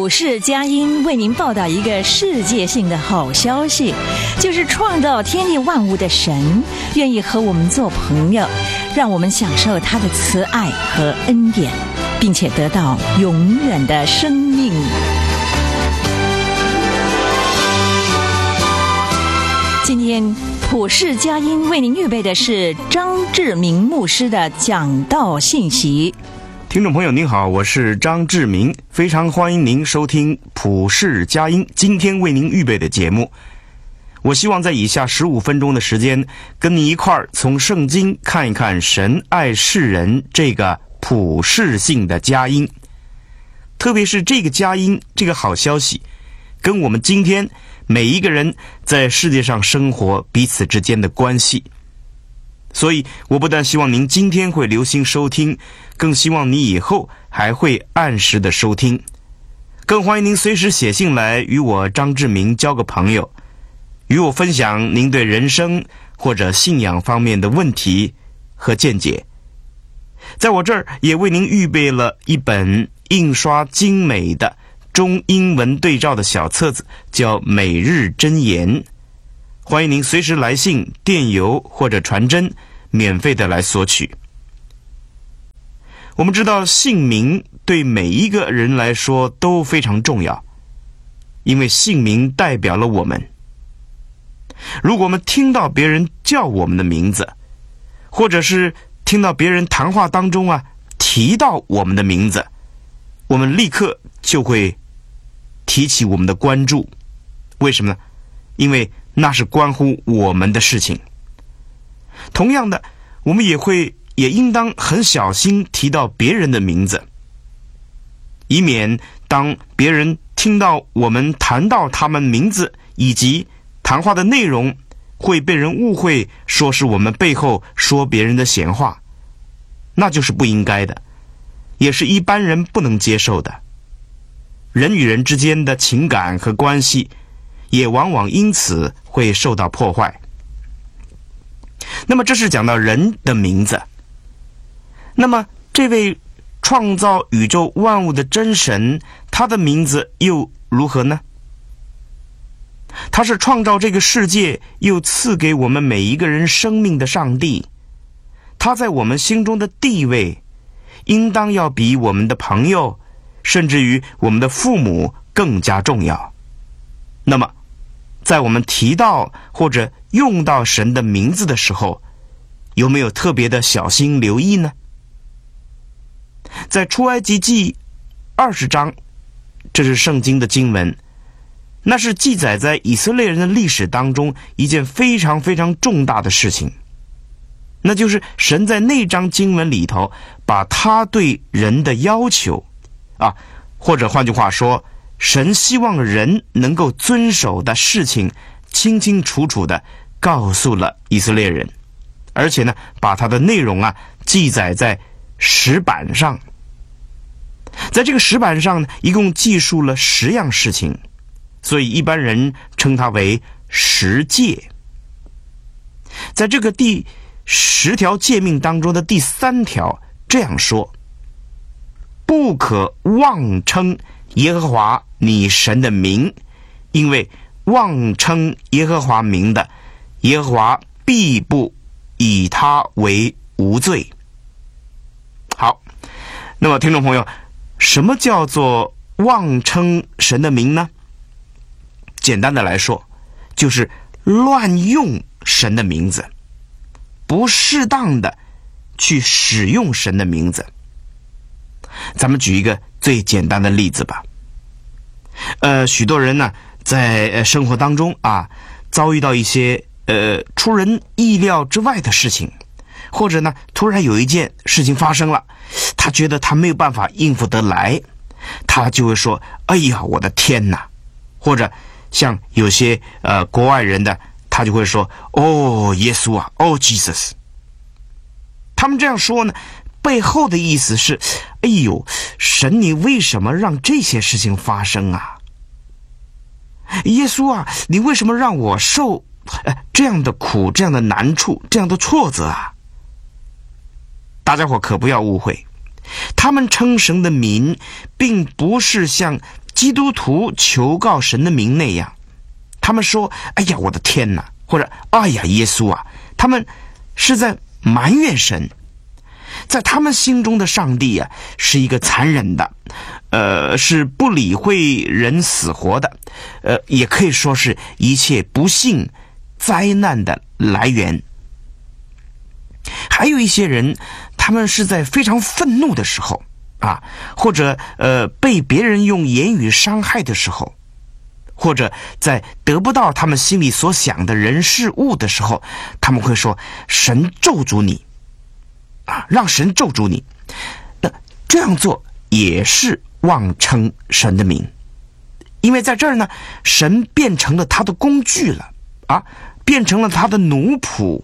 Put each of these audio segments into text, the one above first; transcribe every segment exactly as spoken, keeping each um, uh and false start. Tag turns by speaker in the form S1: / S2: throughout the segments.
S1: 普世佳音为您报道一个世界性的好消息，就是创造天地万物的神愿意和我们做朋友，让我们享受他的慈爱和恩典，并且得到永远的生命。今天普世佳音为您预备的是张志明牧师的讲道信息。
S2: 听众朋友您好，我是张志明，非常欢迎您收听普世佳音今天为您预备的节目。我希望在以下十五分钟的时间，跟你一块儿从圣经看一看神爱世人这个普世性的佳音，特别是这个佳音，这个好消息跟我们今天每一个人在世界上生活彼此之间的关系。所以我不但希望您今天会留心收听，更希望你以后还会按时的收听，更欢迎您随时写信来与我张志明交个朋友，与我分享您对人生或者信仰方面的问题和见解。在我这儿也为您预备了一本印刷精美的中英文对照的小册子，叫每日箴言，欢迎您随时来信、电邮或者传真，免费的来索取。我们知道姓名对每一个人来说都非常重要，因为姓名代表了我们。如果我们听到别人叫我们的名字，或者是听到别人谈话当中啊提到我们的名字，我们立刻就会提起我们的关注。为什么呢？因为那是关乎我们的事情。同样的，我们也会也应当很小心提到别人的名字，以免当别人听到我们谈到他们名字以及谈话的内容，会被人误会说是我们背后说别人的闲话，那就是不应该的，也是一般人不能接受的。人与人之间的情感和关系也往往因此会受到破坏。那么这是讲到人的名字，那么这位创造宇宙万物的真神，他的名字又如何呢？他是创造这个世界又赐给我们每一个人生命的上帝，他在我们心中的地位应当要比我们的朋友甚至于我们的父母更加重要。那么在我们提到或者用到神的名字的时候，有没有特别的小心留意呢？在出埃及记二十章，这是圣经的经文，那是记载在以色列人的历史当中一件非常非常重大的事情，那就是神在那章经文里头把他对人的要求啊，或者换句话说，神希望人能够遵守的事情清清楚楚地告诉了以色列人，而且呢把它的内容啊记载在石板上。在这个石板上呢，一共记述了十样事情，所以一般人称它为十诫。在这个第十条诫命当中的第三条这样说：不可妄称耶和华你神的名，因为妄称耶和华名的，耶和华必不以他为无罪。好，那么听众朋友，什么叫做妄称神的名呢？简单的来说，就是乱用神的名字，不适当的去使用神的名字。咱们举一个最简单的例子吧。呃，许多人呢，在生活当中啊，遭遇到一些呃出人意料之外的事情，或者呢，突然有一件事情发生了，他觉得他没有办法应付得来，他就会说：“哎呀，我的天哪！”或者像有些呃国外人的，他就会说：“哦，耶稣啊，哦 ，Jesus。”他们这样说呢，背后的意思是：哎呦，神你为什么让这些事情发生啊？耶稣啊，你为什么让我受、呃、这样的苦、这样的难处、这样的挫折啊？大家伙可不要误会，他们称神的名并不是像基督徒求告神的名那样，他们说哎呀我的天哪，或者哎呀耶稣啊，他们是在埋怨神。在他们心中的上帝啊，是一个残忍的，呃，是不理会人死活的，呃，也可以说是一切不幸灾难的来源。还有一些人，他们是在非常愤怒的时候啊，或者呃被别人用言语伤害的时候，或者在得不到他们心里所想的人事物的时候，他们会说神咒诅你啊，让神咒诅你。那这样做也是妄称神的名，因为在这儿呢，神变成了他的工具了啊，变成了他的奴仆。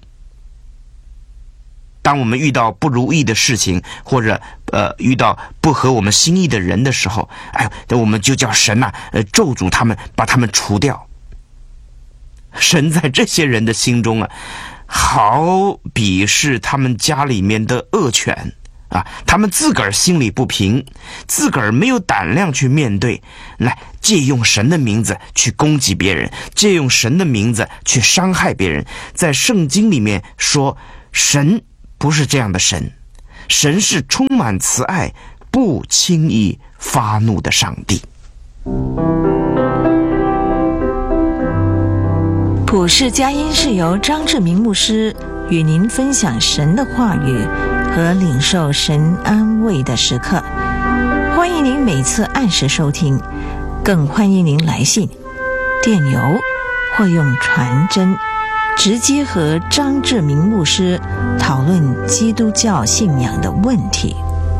S2: 当我们遇到不如意的事情，或者呃遇到不合我们心意的人的时候，哎，我们就叫神呐、啊，呃咒诅他们，把他们除掉。神在这些人的心中啊，好比是他们家里面的恶犬啊，他们自个儿心里不平，自个儿没有胆量去面对，来借用神的名字去攻击别人，借用神的名字去伤害别人。在圣经里面说，神不是这样的神，神是充满慈爱、不轻易发怒的上帝。
S1: 普世佳音是由张志明牧师与您分享神的话语和领受神安慰的时刻。欢迎您每次按时收听，更欢迎您来信、电邮或用传真直接和张志明牧师讨论基督教信仰的问题。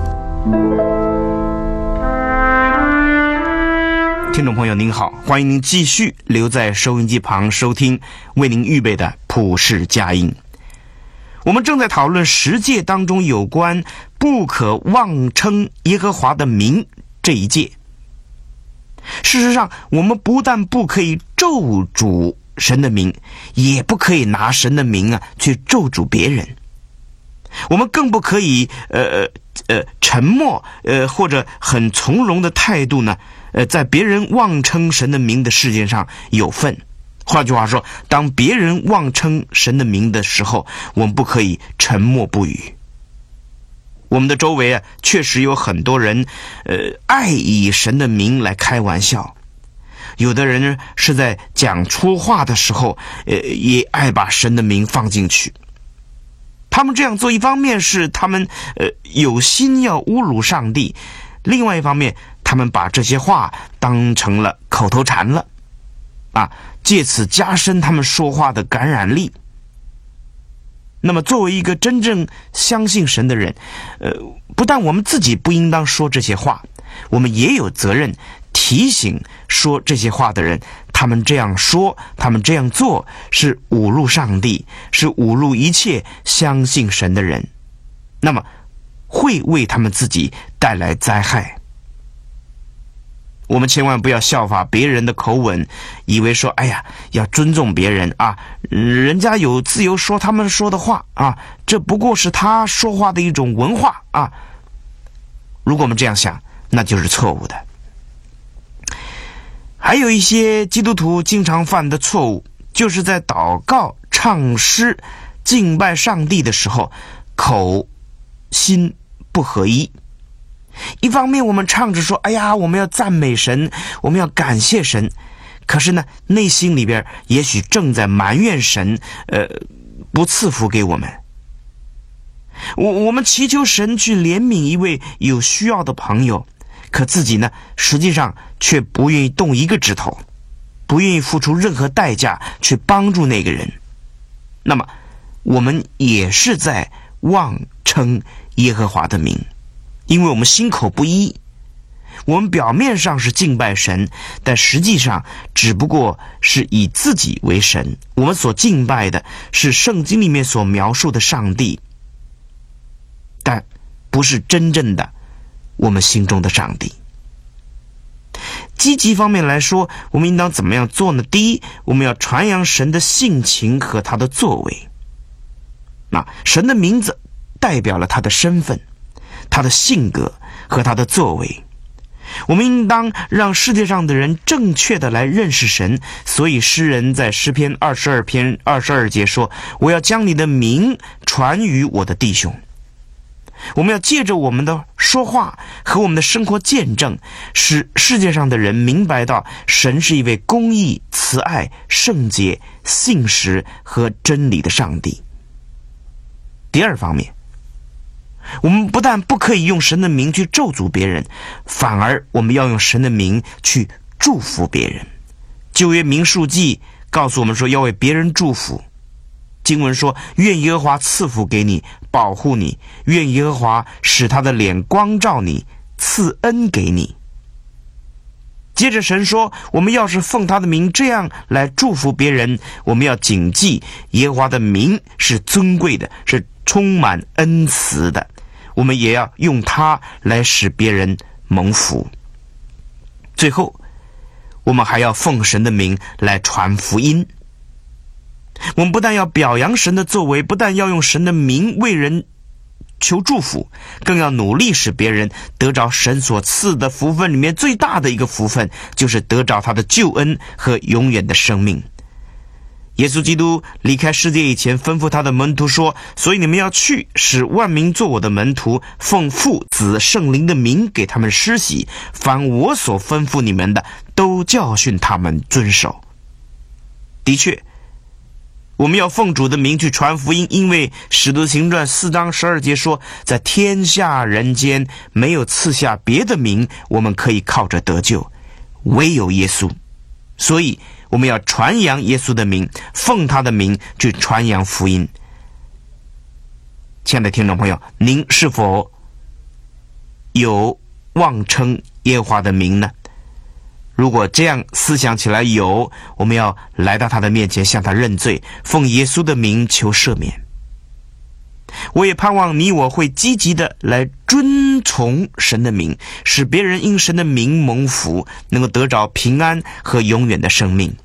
S2: 听众朋友您好，欢迎您继续留在收音机旁收听为您预备的普世佳音。我们正在讨论十诫当中有关不可妄称耶和华的名这一诫。事实上，我们不但不可以咒诅神的名，也不可以拿神的名啊去咒诅别人。我们更不可以呃呃沉默呃或者很从容的态度呢，呃在别人妄称神的名的事件上有份。换句话说，当别人妄称神的名的时候，我们不可以沉默不语。我们的周围啊，确实有很多人呃爱以神的名来开玩笑。有的人呢是在讲粗话的时候，呃，也爱把神的名放进去。他们这样做，一方面是他们呃有心要侮辱上帝，另外一方面，他们把这些话当成了口头禅了，啊，借此加深他们说话的感染力。那么，作为一个真正相信神的人，呃，不但我们自己不应当说这些话，我们也有责任提醒说这些话的人，他们这样说，他们这样做是侮辱上帝，是侮辱一切相信神的人，那么会为他们自己带来灾害。我们千万不要效法别人的口吻，以为说哎呀要尊重别人啊，人家有自由说他们说的话啊，这不过是他说话的一种文化啊。如果我们这样想，那就是错误的。还有一些基督徒经常犯的错误，就是在祷告、唱诗、敬拜上帝的时候，口心不合一。一方面我们唱着说，哎呀，我们要赞美神，我们要感谢神，可是呢，内心里边也许正在埋怨神，呃，不赐福给我们。我我们祈求神去怜悯一位有需要的朋友，可自己呢，实际上却不愿意动一个指头，不愿意付出任何代价去帮助那个人。那么，我们也是在妄称耶和华的名。因为我们心口不一，我们表面上是敬拜神，但实际上只不过是以自己为神。我们所敬拜的是圣经里面所描述的上帝，但不是真正的我们心中的上帝。积极方面来说，我们应当怎么样做呢？第一，我们要传扬神的性情和他的作为。那神的名字代表了他的身份，他的性格和他的作为。 我们应当让世界上的人正确的来认识神，所以诗人在诗篇二十二篇二十二节说，我要将你的名传于我的弟兄。我们要借着我们的说话和我们的生活见证，使世界上的人明白到神是一位公义、慈爱、圣洁、信实和真理的上帝。第二方面，我们不但不可以用神的名去咒诅别人，反而我们要用神的名去祝福别人。旧约民数记告诉我们说，要为别人祝福。经文说，愿耶和华赐福给你，保护你，愿耶和华使他的脸光照你，赐恩给你。接着神说，我们要是奉他的名这样来祝福别人，我们要谨记耶和华的名是尊贵的，是充满恩慈的，我们也要用它来使别人蒙福。最后，我们还要奉神的名来传福音。我们不但要表扬神的作为，不但要用神的名为人求祝福，更要努力使别人得着神所赐的福分里面最大的一个福分，就是得着他的救恩和永远的生命。耶稣基督离开世界以前吩咐他的门徒说，所以你们要去，使万民做我的门徒，奉父子圣灵的名给他们施洗，凡我所吩咐你们的，都教训他们遵守。的确，我们要奉主的名去传福音，因为使徒行传四章十二节说，在天下人间没有赐下别的名，我们可以靠着得救，唯有耶稣。所以我们要传扬耶稣的名，奉他的名去传扬福音。亲爱的听众朋友，您是否有妄称耶和华的名呢？如果这样思想起来有，我们要来到他的面前，向他认罪，奉耶稣的名求赦免。我也盼望你我会积极的来遵从神的名，使别人因神的名蒙福，能够得着平安和永远的生命。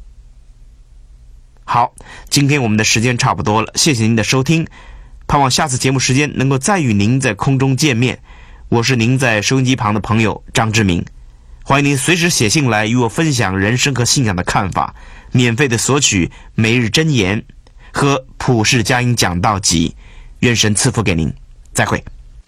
S2: 好，今天我们的时间差不多了，谢谢您的收听，盼望下次节目时间能够再与您在空中见面。我是您在收音机旁的朋友张志明，欢迎您随时写信来与我分享人生和信仰的看法，免费的索取每日箴言和普世佳音讲道集，愿神赐福给您，再会。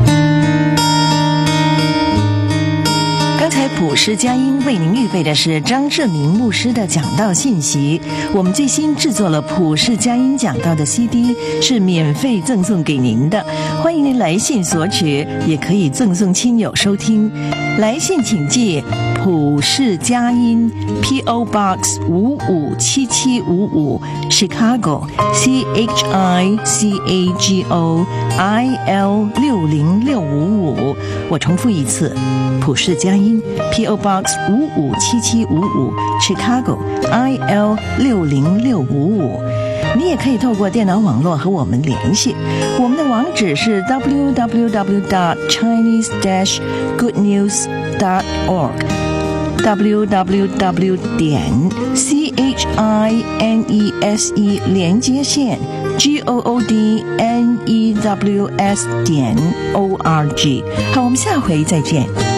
S1: 刚才普世佳音为您预备的是张志明牧师的讲道信息，我们最新制作了普世佳音讲道的 C D， 是免费赠送给您的，欢迎您来信索取，也可以赠送亲友收听。来信请寄普世佳音 P O Box 五五七七五五 Chicago C H I C A G O I L 六零六五五。我重复一次，普世佳音 P O Box 五五七七五五 Chicago I L 六零六五五。你也可以透过电脑网络和我们联系，我们的网址是 w w w dot chinese dash good news dot org w w w 点 c h i n e s e 连接线 g o o d n e w s 点 o r g。好，我们下回再见。